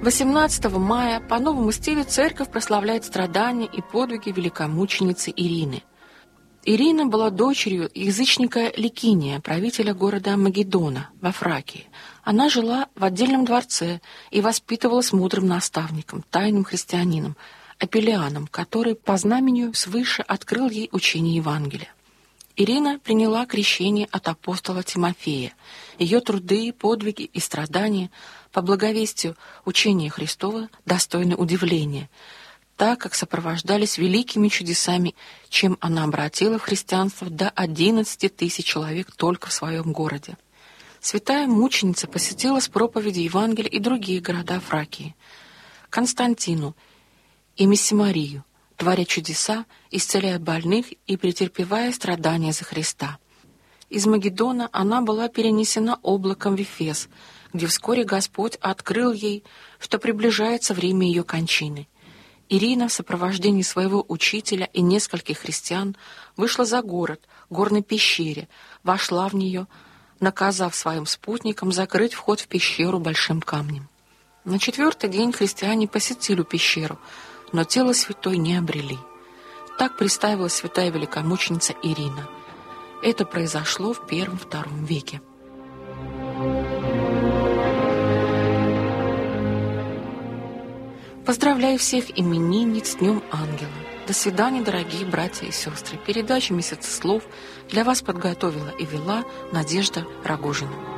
18 мая по новому стилю церковь прославляет страдания и подвиги великомученицы Ирины. Ирина была дочерью язычника Ликиния, правителя города Магеддона во Фракии. Она жила в отдельном дворце и воспитывалась мудрым наставником, тайным христианином, Апеллианом, который по знамению свыше открыл ей учение Евангелия. Ирина приняла крещение от апостола Тимофея. Ее труды, подвиги и страдания по благовестию учения Христова достойны удивления, так как сопровождались великими чудесами, чем она обратила в христианство до 11 тысяч человек только в своем городе. Святая мученица посетила с проповедью Евангелия и другие города Фракии: Константину и Миссимарию, творя чудеса, исцеляя больных и претерпевая страдания за Христа. Из Магеддона она была перенесена облаком в Эфес, где вскоре Господь открыл ей, что приближается время ее кончины. Ирина в сопровождении своего учителя и нескольких христиан вышла за город, горной пещере, вошла в нее, наказав своим спутникам закрыть вход в пещеру большим камнем. На 4-й день христиане посетили пещеру, но тело святой не обрели. Так представилась святая великомученица Ирина. Это произошло в I-II веке. Поздравляю всех именинниц с Днем Ангела. До свидания, дорогие братья и сестры. Передачу «Месяц слов» для вас подготовила и вела Надежда Рогожина.